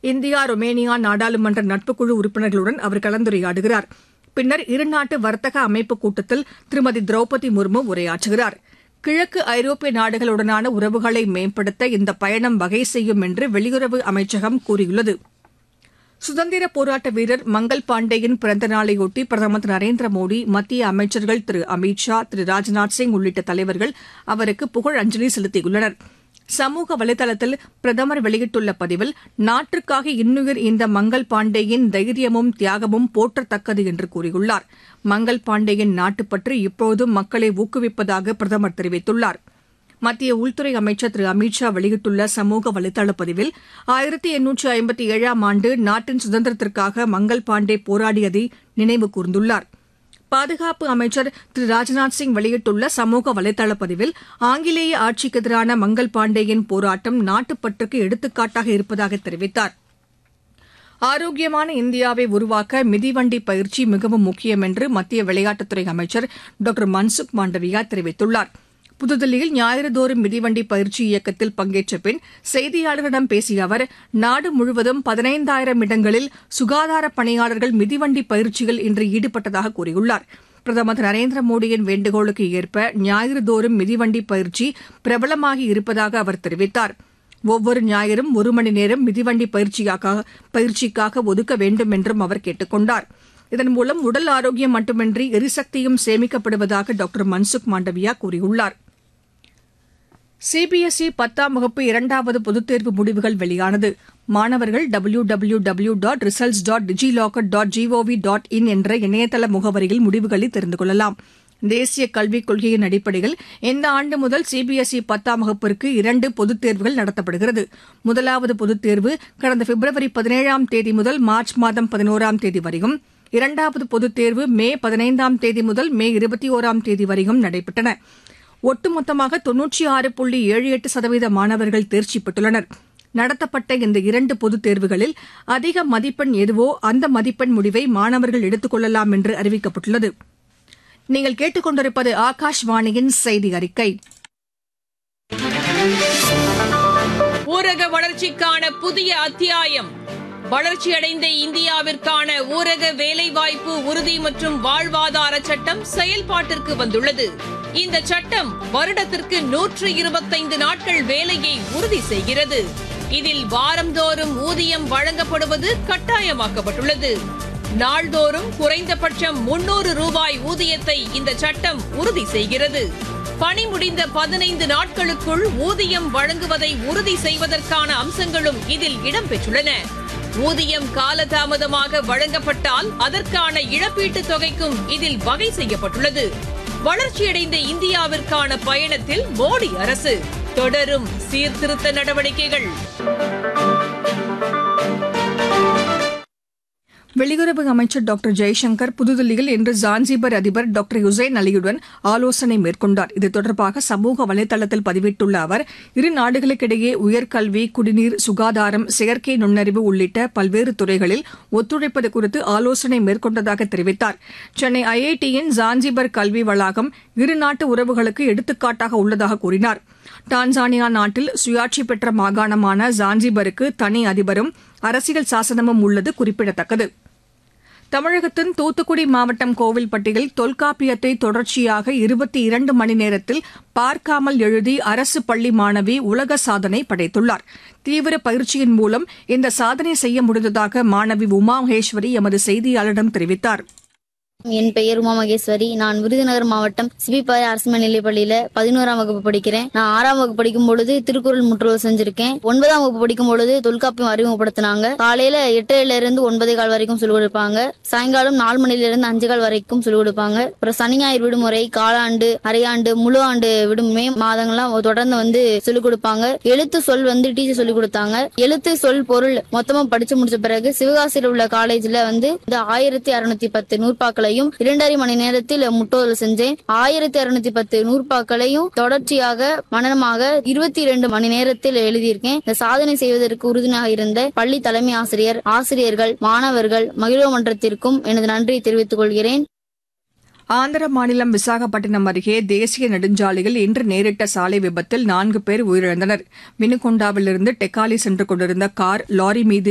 India Romania நாடாளுமன்ற நட்புக்குழு உறுப்பினர்களுடன் அவர் கலந்துரையாடுகிறார். பின்னர் இருநாட்டு வர்த்தக அமைப்பு கூட்டத்தில் திருமதி திரௌபதி முர்மு உரையாற்றுகிறார். கிழக்கு ஐரோப்பிய நாடுகளுடனான உறவுகளை மேம்படுத்த இந்த பயணம் வகை செய்யும் என்று வெளியுறவு அமைச்சகம் கூறியுள்ளது. சுதந்திர போராட்ட வீரர் மங்கள் பாண்டேயின் பிறந்த நாளையொட்டி பிரதமர் திரு நரேந்திர மோடி, மத்திய அமைச்சர்கள் திரு அமித் ஷா, திரு ராஜ்நாத் சிங் உள்ளிட்ட தலைவர்கள் அவருக்கு புகழஞ்சலி செலுத்தியுள்ளனர். சமூக வலைதளத்தில் பிரதமர் வெளியிட்டுள்ள பதிவில், நாட்டிற்காக இன்னுயிர் ஈந்த மங்கள் பாண்டேயின் தைரியமும் தியாகமும் போற்றத்தக்கது என்று கூறியுள்ளார். மங்கள் பாண்டேயின் நாட்டுப்பற்று இப்போதும் மக்களை ஊக்குவிப்பதாக பிரதமர் தெரிவித்துள்ளார். மத்திய உள்துறை அமைச்சர் திரு அமித் ஷா வெளியிட்டுள்ள சமூக வலைதள பதிவில், 1857ஆம் ஆண்டு நாட்டின் சுதந்திரத்திற்காக மங்கள் பாண்டே போராடியதை நினைவு கூர்ந்துள்ளார். பாதுகாப்பு அமைச்சர் திரு ராஜ்நாத் சிங் வெளியிட்டுள்ள சமூக வலைதள பதிவில், ஆங்கிலேய ஆட்சிக்கு எதிரான மங்கள் பாண்டேயின் போராட்டம் நாட்டுப்பற்றுக்கு எடுத்துக்காட்டாக இருப்பதாக தெரிவித்தார். ஆரோக்கியமான இந்தியாவை உருவாக்க மிதிவண்டி பயிற்சி மிகவும் முக்கியம் என்று மத்திய விளையாட்டுத்துறை அமைச்சர் டாக்டர் மன்சுக் மாண்டவியா தெரிவித்துள்ளார். புதுதில்லியில் ஞாயிறுதோறும் மிதிவண்டி பயிற்சி இயக்கத்தில் பங்கேற்ற பின் செய்தியாளர்களிடம் பேசிய அவர், நாடு முழுவதும் 15,000 இடங்களில் சுகாதார பணியாளர்கள் மிதிவண்டி பயிற்சியில் இன்று ஈடுபட்டதாக கூறியுள்ளார். பிரதமர் திரு நரேந்திர மோடியின் வேண்டுகோளுக்கு ஏற்ப ஞாயிறுதோறும் மிதிவண்டி பயிற்சி பிரபலமாகி இருப்பதாக அவர் தெரிவித்தார். ஒவ்வொரு ஞாயிறும் 1 மணி நேரம் மிதிவண்டி பயிற்சிக்காக ஒதுக்க வேண்டும் என்றும் அவர் கேட்டுக் கொண்டார். இதன் மூலம் உடல் ஆரோக்கியம் மட்டுமின்றி எரிசக்தியும் சேமிக்கப்படுவதாக டாக்டர் மன்சுக் மாண்டவியா கூறியுள்ளார். சிபிஎஸ்இ 10ஆம் வகுப்பு 2வது பொதுத் தேர்வு முடிவுகள் வெளியானது. மாணவர்கள் www.results.digilocker.gov.in என்ற இணையதள முகவரியில் முடிவுகளை தெரிந்து கொள்ளலாம். தேசிய கல்விக் கொள்கையின் அடிப்படையில் இந்த ஆண்டு முதல் சிபிஎஸ்இ 10ஆம் வகுப்பிற்கு 2 பொதுத் தேர்வுகள் நடத்தப்படுகிறது. முதலாவது பொதுத் தேர்வு கடந்த பிப்ரவரி 17ஆம் தேதி முதல் மார்ச் மாதம் 11ஆம் தேதி வரையும், இரண்டாவது பொதுத் தேர்வு மே 15ஆம் தேதி முதல் மே 21ஆம் தேதி வரையும் நடைபெற்றன. ஒட்டுமொத்தமாக 96.78% மாணவர்கள் தேர்ச்சி பெற்றுள்ளனர். நடத்தப்பட்ட இந்த 2 பொதுத் தேர்வுகளில் அதிக மதிப்பெண் எதுவோ அந்த மதிப்பெண் முடிவை மாணவர்கள் எடுத்துக் கொள்ளலாம் என்று அறிவிக்கப்பட்டுள்ளது. நீங்கள் கேட்டுக் கொண்டிருப்பது ஆகாஷ்வாணியின் செய்தி அறிக்கை. ஊரக வளர்ச்சிக்கான புதிய அத்தியாயம். வளர்ச்சியடைந்த இந்தியாவிற்கான ஊரக வேலைவாய்ப்பு உறுதி மற்றும் வாழ்வாதார சட்டம் செயல்பாட்டிற்கு வந்துள்ளது. இந்த சட்டம் வருடத்திற்கு 125 நாட்கள் வேலையை உறுதி செய்கிறது. இதில் வாரந்தோறும் ஊதியம் வழங்கப்படுவது கட்டாயமாக்கப்பட்டுள்ளது. நாள்தோறும் குறைந்தபட்சம் 300 ரூபாய் ஊதியத்தை இந்த சட்டம் உறுதி செய்கிறது. பணி முடிந்த 15 நாட்களுக்குள் ஊதியம் வழங்குவதை உறுதி செய்வதற்கான அம்சங்களும் இதில் இடம்பெற்றுள்ளன. ஊதியம் காலதாமதமாக வழங்கப்பட்டால் அதற்கான இழப்பீட்டுத் தொகைக்கும் இதில் வகை செய்யப்பட்டுள்ளது. வளர்ச்சியடைந்த இந்தியாவிற்கான பயணத்தில் மோடி அரசு தொடரும் சீர்திருத்த நடவடிக்கைகள். வெளியுறவு அமைச்சர் டாக்டர் ஜெய்சங்கர் புதுதில்லியில் இன்று ஜான்சிபர் அதிபர் டாக்டர் ஹுசைன் அலியுடன் ஆலோசனை மேற்கொண்டார். இது தொடர்பாக சமூக வலைதளத்தில் பதிவிட்டுள்ள அவர், இரு நாடுகளுக்கிடையே உயர்கல்வி, குடிநீர், சுகாதாரம், செயற்கை நுண்ணறிவு உள்ளிட்ட பல்வேறு துறைகளில் ஒத்துழைப்பது குறித்து ஆலோசனை மேற்கொண்டதாக தெரிவித்தார். சென்னை ஐஐடியின் ஜான்சிபர் கல்வி வளாகம் இருநாட்டு உறவுகளுக்கு எடுத்துக்காட்டாக உள்ளதாக கூறினார். டான்சானியா நாட்டில் சுயாட்சி பெற்ற மாகாணமான ஜான்சிபருக்கு தனி அதிபரும் அரசியல் சாசனமும் உள்ளது குறிப்பிடத்தக்கது. தமிழகத்தின் தூத்துக்குடி மாவட்டம் கோவில்பட்டியில் தொல்காப்பியத்தை தொடர்ச்சியாக 22 மணி நேரத்தில் பார்க்காமல் எழுதி அரசு பள்ளி மாணவி உலக சாதனை படைத்துள்ளார். தீவிர பயிற்சியின் மூலம் இந்த சாதனை செய்ய முடிந்ததாக மாணவி உமா மகேஸ்வரி எமது செய்தியாளரிடம் தெரிவித்தார். என் பெயர் உமா மகேஸ்வரி. நான் விருதுநகர் மாவட்டம் சிபிபாறை அரசு மேல்நிலைப் பள்ளியில 11ஆம் வகுப்பு படிக்கிறேன். நான் 6ஆம் வகுப்பு படிக்கும் பொழுது திருக்குறள் முற்றுகை செஞ்சிருக்கேன். 9ஆம் வகுப்பு படிக்கும் பொழுது தொல்காப்பியம் அறிமுகப்படுத்தினாங்க. காலையில 8:30 இருந்து 9:15 வரைக்கும் சொல்லிக் கொடுப்பாங்க. சாயங்காலம் 4 மணில இருந்து 5:15 வரைக்கும் சொல்லிக் கொடுப்பாங்க. அப்புறம் சனி ஞாயிறு விடுமுறை, காலாண்டு, அரையாண்டு, முழு ஆண்டு விடுமுறை மாதங்கள்லாம் தொடர்ந்து சொல்லிக் கொடுப்பாங்க. எழுத்து சொல் டீச்சர் சொல்லிக் கொடுத்தாங்க. எழுத்து சொல் பொருள் மொத்தமா படிச்சு முடிச்ச பிறகு சிவகாசியில் உள்ள காலேஜ்ல 1610 நூற்பாக்களை 2.5 மணி நேரத்தில் முட்டோதல் செஞ்சேன். 1610 நூற்பாக்களையும் தொடர்ச்சியாக மனனமாக 22 மணி நேரத்தில் எழுதியிருக்கேன். இந்த சாதனை செய்வதற்கு உறுதுணையாக இருந்த பள்ளி தலைமை ஆசிரியர், ஆசிரியர்கள், மாணவர்கள், மகிழ்வு மன்றத்திற்கும் எனது நன்றியை தெரிவித்துக் கொள்கிறேன். ஆந்திர மாநிலம் விசாகப்பட்டினம் அருகே தேசிய நெடுஞ்சாலையில் இன்று நேரிட்ட சாலை விபத்தில் 4 பேர் உயிரிழந்தனர். வினுகொண்டாவிலிருந்து டெக்காலி சென்று கொண்டிருந்த கார் லாரி மீது